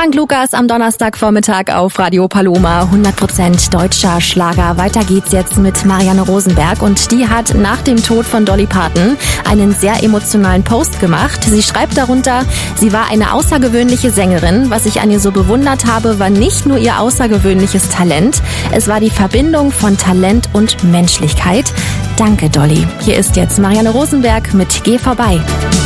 Frank Lukas am Donnerstagvormittag auf Radio Paloma, 100% deutscher Schlager. Weiter geht's jetzt mit Marianne Rosenberg und die hat nach dem Tod von Dolly Parton einen sehr emotionalen Post gemacht. Sie schreibt darunter, sie war eine außergewöhnliche Sängerin. Was ich an ihr so bewundert habe, war nicht nur ihr außergewöhnliches Talent, es war die Verbindung von Talent und Menschlichkeit. Danke, Dolly. Hier ist jetzt Marianne Rosenberg mit Geh vorbei.